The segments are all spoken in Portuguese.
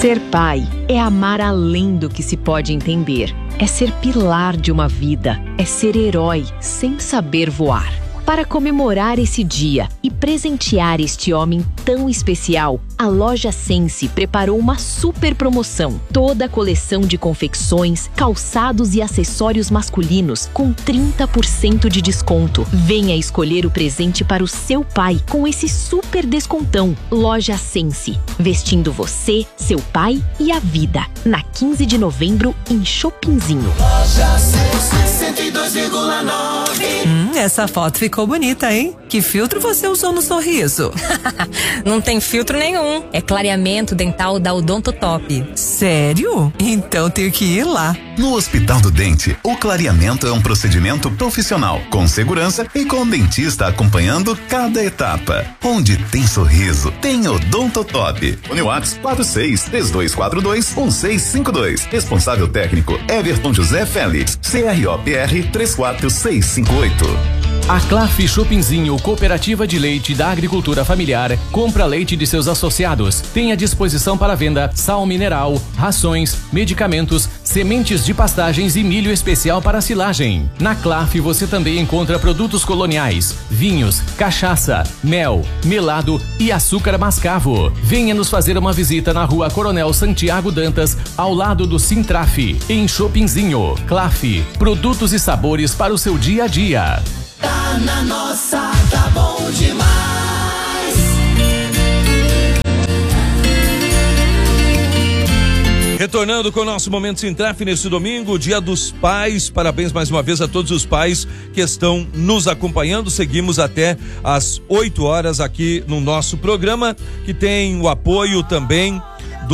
Ser pai é amar além do que se pode entender. É ser pilar de uma vida. É ser herói sem saber voar. Para comemorar esse dia e presentear este homem tão especial, a loja Sense preparou uma super promoção. Toda a coleção de confecções, calçados e acessórios masculinos com 30% de desconto. Venha escolher o presente para o seu pai com esse super descontão. Loja Sense, vestindo você, seu pai e a vida. Na 15 de novembro, em Chopinzinho. Loja Sense 102,9. Essa foto ficou bonita, hein? Que filtro você usou no sorriso? Não tem filtro nenhum. É clareamento dental da Odontotop. Sério? Então tenho que ir lá. No Hospital do Dente, o clareamento é um procedimento profissional, com segurança e com o dentista acompanhando cada etapa. Onde tem sorriso, tem Odontotop. Uniwax 46-3242-1652. Responsável técnico Everton José Félix. CROPR 34658. A Claf Chopinzinho, cooperativa de leite da agricultura familiar, compra leite de seus associados. Tem à disposição para venda sal mineral, rações, medicamentos, sementes de pastagens e milho especial para silagem. Na Claf você também encontra produtos coloniais, vinhos, cachaça, mel, melado e açúcar mascavo. Venha nos fazer uma visita na Rua Coronel Santiago Dantas, ao lado do Sintraf, em Chopinzinho. Claf, produtos e sabores para o seu dia a dia. Tá na nossa, tá bom demais. Retornando com o nosso Momento Sintraf neste domingo, Dia dos Pais. Parabéns mais uma vez a todos os pais que estão nos acompanhando. Seguimos até às 8 horas aqui no nosso programa, que tem o apoio também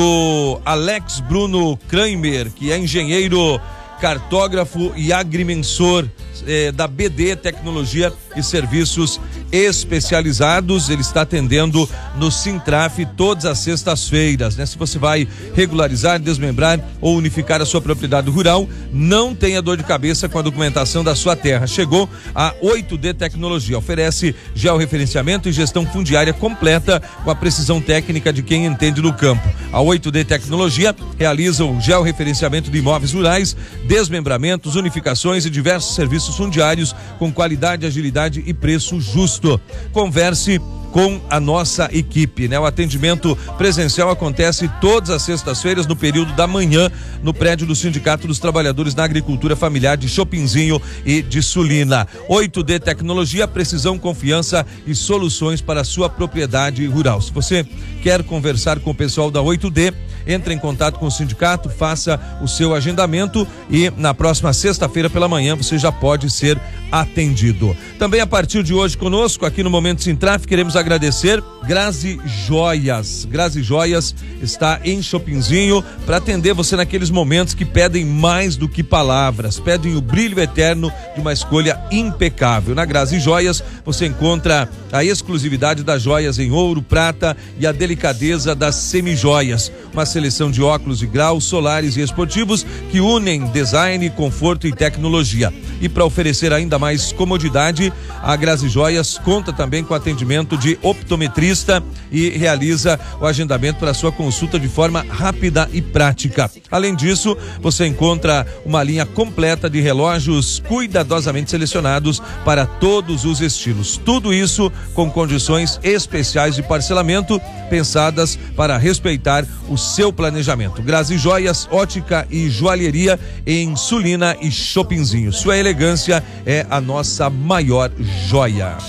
do Alex Bruno Kramer, que é engenheiro, cartógrafo e agrimensor da BD Tecnologia e Serviços Especializados. Ele está atendendo no Sintraf todas as sextas-feiras, né? Se você vai regularizar, desmembrar ou unificar a sua propriedade rural, não tenha dor de cabeça com a documentação da sua terra. Chegou a 8D Tecnologia, oferece georreferenciamento e gestão fundiária completa com a precisão técnica de quem entende no campo. A 8D Tecnologia realiza o georreferenciamento de imóveis rurais, desmembramentos, unificações e diversos serviços fundiários com qualidade, agilidade e preço justo. Converse com a nossa equipe, né? O atendimento presencial acontece todas as sextas-feiras no período da manhã no prédio do Sindicato dos Trabalhadores na Agricultura Familiar de Chopinzinho e de Sulina. 8D Tecnologia, precisão, confiança e soluções para a sua propriedade rural. Se você quer conversar com o pessoal da 8D, entre em contato com o sindicato, faça o seu agendamento e na próxima sexta-feira pela manhã você já pode ser atendido. Também a partir de hoje conosco aqui no Momento Sintraf, queremos agradecer Grazi Joias. Grazi Joias está em Chopinzinho para atender você naqueles momentos que pedem mais do que palavras, pedem o brilho eterno de uma escolha impecável. Na Grazi Joias você encontra a exclusividade das joias em ouro, prata e a delicadeza das semijoias. Uma seleção de óculos de grau, solares e esportivos que unem design, conforto e tecnologia. E para oferecer ainda mais comodidade, a Grazi Joias conta também com atendimento de optometrista e realiza o agendamento para sua consulta de forma rápida e prática. Além disso, você encontra uma linha completa de relógios cuidadosamente selecionados para todos os estilos. Tudo isso com condições especiais de parcelamento pensadas para respeitar o seu planejamento. Grazi Joias, ótica e joalheria em Sulina e Chopinzinho. Sua elegância é a nossa maior joia.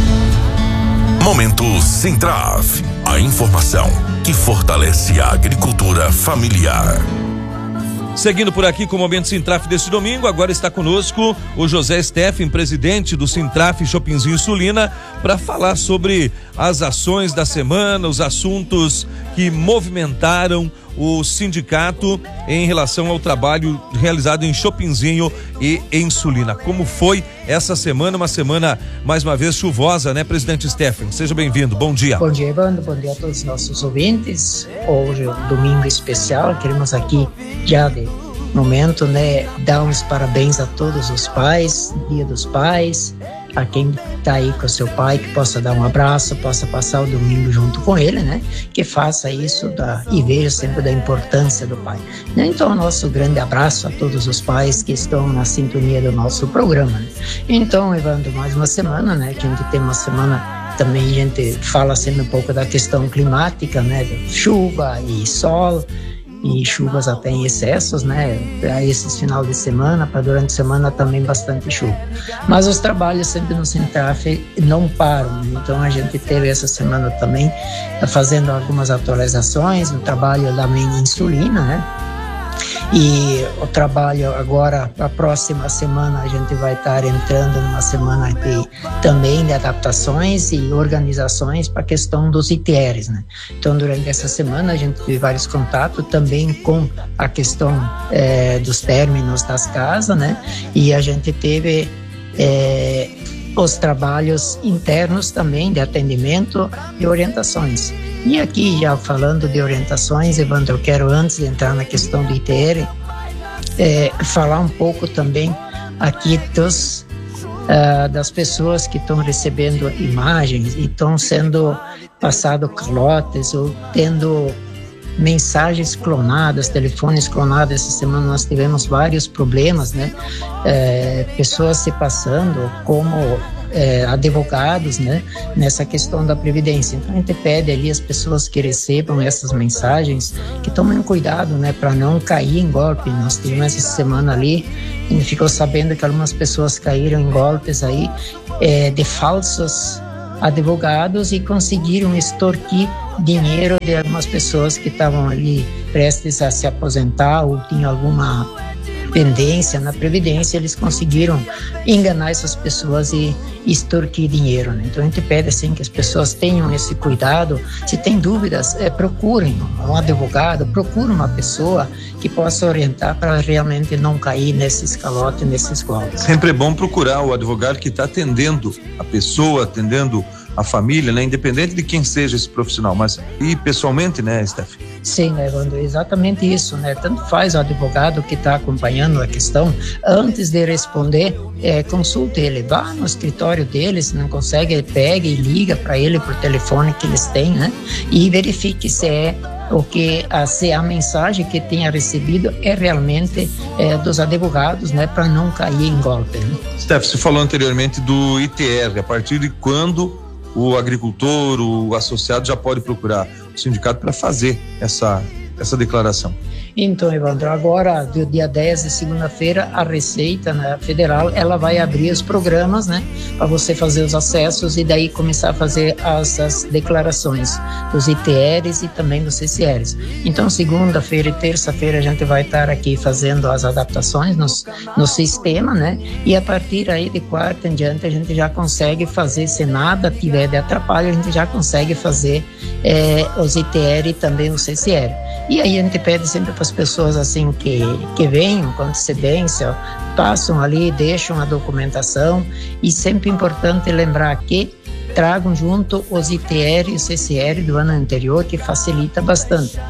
Momento Sintraf, a informação que fortalece a agricultura familiar. Seguindo por aqui com o Momento Sintraf deste domingo, agora está conosco o José Steffen, presidente do Sintraf Chopinzinho Sulina, para falar sobre as ações da semana, os assuntos que movimentaram o sindicato em relação ao trabalho realizado em Chopinzinho e em Sulina. Como foi essa semana, uma semana mais uma vez chuvosa, né, presidente Steffen? Seja bem-vindo, bom dia. Bom dia, Evandro, bom dia a todos os nossos ouvintes. Hoje é um domingo especial, queremos aqui já de momento, né, dar uns parabéns a todos os pais, Dia dos Pais, a quem está aí com o seu pai, que possa dar um abraço, possa passar o domingo junto com ele, né? Que faça isso e veja sempre da importância do pai. Então, nosso grande abraço a todos os pais que estão na sintonia do nosso programa, né? Então, Evandro, mais uma semana, né? Que a gente tem uma semana também, a gente fala sempre um pouco da questão climática, né? Chuva e sol, e chuvas até em excessos, né? Para esses final de semana, para durante a semana também bastante chuva. Mas os trabalhos sempre no Sintraf não param, né? Então a gente teve essa semana também fazendo algumas atualizações, o trabalho da insulina, né? E o trabalho agora, a próxima semana, a gente vai estar entrando numa semana também de adaptações e organizações para a questão dos ITRs, né? Então, durante essa semana, a gente teve vários contatos também com a questão dos términos das casas, né? E a gente teve os trabalhos internos também de atendimento e orientações. E aqui, já falando de orientações, Evandro, eu quero, antes de entrar na questão do ITR, falar um pouco também aqui das pessoas que estão recebendo imagens e estão sendo passado calotes ou tendo mensagens clonadas, telefones clonados. Essa semana nós tivemos vários problemas, né? Pessoas se passando como advogados, né, nessa questão da previdência. Então a gente pede ali as pessoas que recebam essas mensagens que tomem cuidado, né, para não cair em golpe. Nós tivemos essa semana ali, a gente ficou sabendo que algumas pessoas caíram em golpes aí de falsos advogados e conseguiram extorquir dinheiro de algumas pessoas que estavam ali prestes a se aposentar ou tinham alguma pendência na previdência. Eles conseguiram enganar essas pessoas e extorquir dinheiro, né? Então a gente pede assim que as pessoas tenham esse cuidado. Se tem dúvidas, procurem um advogado, procurem uma pessoa que possa orientar para realmente não cair nesses calotes, nesses golpes. Sempre é bom procurar o advogado que está atendendo a pessoa, atendendo a família, né? Independente de quem seja esse profissional, mas e pessoalmente, né, Steph? Sim, né, Evandro, exatamente isso, né? Tanto faz o advogado que está acompanhando a questão, antes de responder, consulte ele, vá no escritório dele, se não consegue, ele pega e liga para ele por telefone que eles têm, né? E verifique se se a mensagem que tenha recebido é realmente dos advogados, né? Para não cair em golpe, né? Steph, você falou anteriormente do ITR, a partir de quando o agricultor, o associado já pode procurar o sindicato para fazer essa declaração? Então, Evandro, agora, do dia 10 de segunda-feira, a Receita, né, Federal, ela vai abrir os programas, né, para você fazer os acessos e daí começar a fazer as declarações dos ITRs e também dos CCRs. Então, segunda-feira e terça-feira a gente vai estar aqui fazendo as adaptações no sistema, né, e a partir aí de quarta em diante a gente já consegue fazer, se nada tiver de atrapalho, a gente já consegue fazer os ITR e também o CCR. E aí a gente pede sempre para as pessoas assim que venham com antecedência, passam ali, deixam a documentação, e sempre importante lembrar que tragam junto os ITR e o CCR do ano anterior, que facilita bastante.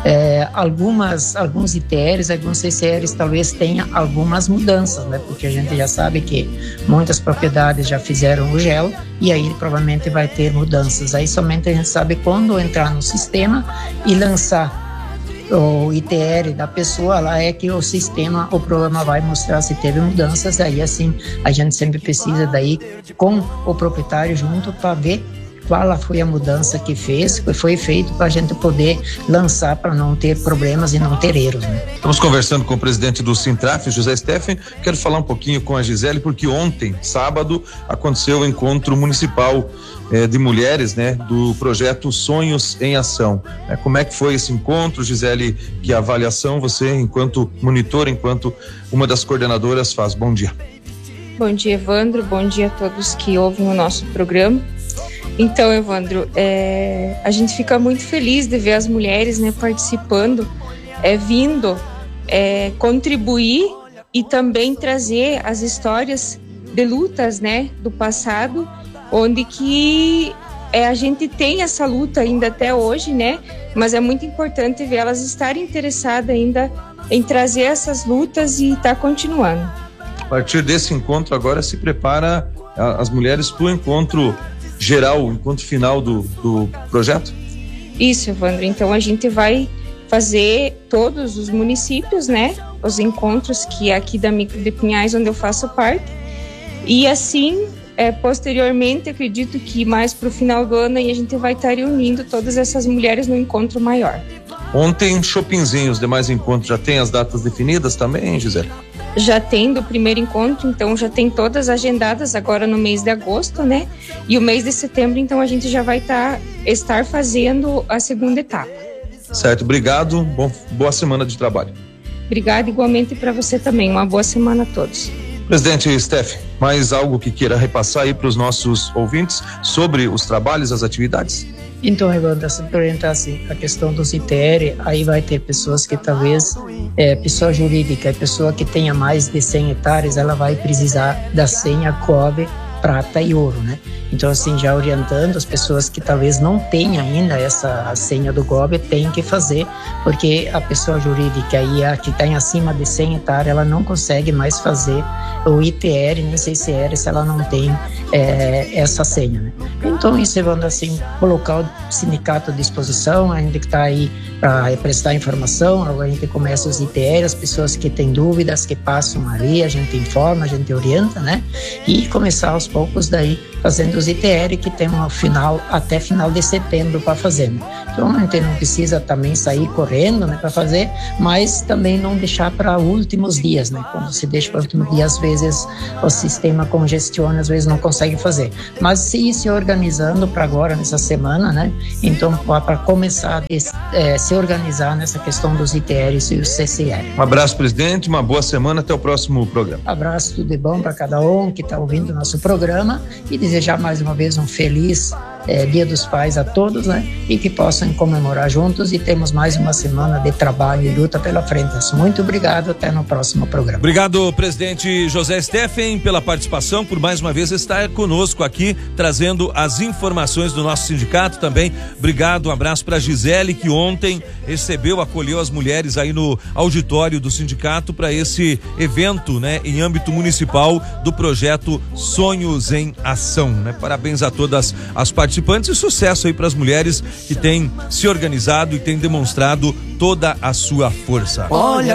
Alguns ITRs, alguns CCRs talvez tenha algumas mudanças, né? Porque a gente já sabe que muitas propriedades já fizeram o gel e aí provavelmente vai ter mudanças. Aí somente a gente sabe quando entrar no sistema e lançar o ITR da pessoa, lá é que o sistema, o programa vai mostrar se teve mudanças. Aí assim a gente sempre precisa daí com o proprietário junto para ver qual foi a mudança que foi feito para a gente poder lançar, para não ter problemas e não ter erros, né? Estamos conversando com o presidente do Sintraf, José Steffen. Quero falar um pouquinho com a Gisele, porque ontem, sábado, aconteceu o encontro municipal de mulheres, né, do projeto Sonhos em Ação. Como é que foi esse encontro, Gisele? Que avaliação você, enquanto monitor, enquanto uma das coordenadoras, faz? Bom dia. Bom dia, Evandro. Bom dia a todos que ouvem o nosso programa. Então, Evandro, a gente fica muito feliz de ver as mulheres, né, participando, vindo contribuir e também trazer as histórias de lutas, né, do passado, onde que a gente tem essa luta ainda até hoje, né, mas é muito importante ver elas estarem interessadas ainda em trazer essas lutas e estar continuando. A partir desse encontro agora se prepara as mulheres para o encontro geral, o encontro final do projeto? Isso, Evandro. Então a gente vai fazer todos os municípios, né? Os encontros que é aqui da Micro de Pinhais, onde eu faço parte. E assim, posteriormente, acredito que mais para o final do ano aí a gente vai estar reunindo todas essas mulheres no encontro maior. Ontem, Shoppingzinho, os demais encontros já tem as datas definidas também, Gisele? Já tem do primeiro encontro, então já tem todas agendadas agora no mês de agosto, né? E o mês de setembro, então a gente já vai estar fazendo a segunda etapa. Certo, obrigado. Boa semana de trabalho. Obrigada igualmente para você também. Uma boa semana a todos. Presidente Steph, mais algo que queira repassar aí para os nossos ouvintes sobre os trabalhos, as atividades? Então, Evandro, se orientar assim, a questão dos ITR, aí vai ter pessoas que talvez, pessoa jurídica, pessoa que tenha mais de 100 hectares, ela vai precisar da senha cobre, prata e ouro, né? Então, assim, já orientando as pessoas que talvez não tenham ainda essa senha do GOB, tem que fazer, porque a pessoa jurídica aí, a que tem acima de 100 hectares, ela não consegue mais fazer o ITR, nem CCR, se ela não tem essa senha, né? Então, isso, Evandro, assim, colocar o sindicato à disposição, a gente que está aí para prestar informação, a gente começa os ITR, as pessoas que têm dúvidas, que passam ali, a gente informa, a gente orienta, né? E começar aos poucos daí fazendo os ITR que tem até final de setembro para fazer, né? Então a gente não precisa também sair correndo, né, para fazer, mas também não deixar para últimos dias, né? Quando se deixa para últimos dias, às vezes o sistema congestiona, às vezes não consegue fazer. Mas se organizando para agora nessa semana, né? Então para começar a se organizar nessa questão dos ITRs e os CCR. Um abraço, presidente, uma boa semana, até o próximo programa. Abraço, tudo de bom para cada um que está ouvindo o nosso programa e desejar mais uma vez um feliz Dia dos Pais a todos, né? E que possam comemorar juntos e temos mais uma semana de trabalho e luta pela frente. Muito obrigado, até no próximo programa. Obrigado, presidente José Steffen, pela participação, por mais uma vez estar conosco aqui, trazendo as informações do nosso sindicato também. Obrigado, um abraço para Gisele, que ontem acolheu as mulheres aí no auditório do sindicato para esse evento, né, em âmbito municipal do projeto Sonhos em Ação, né? Parabéns a todas as participantes e sucesso aí para as mulheres que têm se organizado e têm demonstrado toda a sua força. Olha